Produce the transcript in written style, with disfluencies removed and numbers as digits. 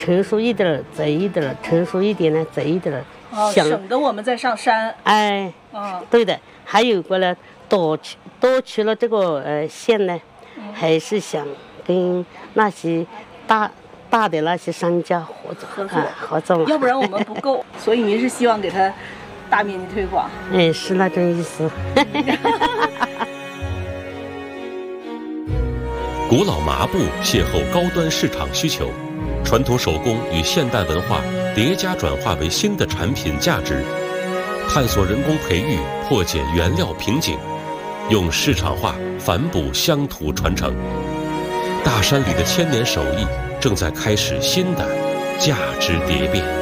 成熟一点儿摘一点儿，成熟一点呢摘一点儿。 省得我们再上山。 哎，对的。还有个呢，多去了这个线呢，还是想跟那些大的那些商家合作嘛。 要不然我们不够，所以您是希望给他大面积推广？ 哎，是那种意思。 古老麻布邂逅高端市场需求，传统手工与现代文化叠加转化为新的产品价值，探索人工培育，破解原料瓶颈，用市场化反哺乡土传承。大山里的千年手艺正在开始新的价值蝶变。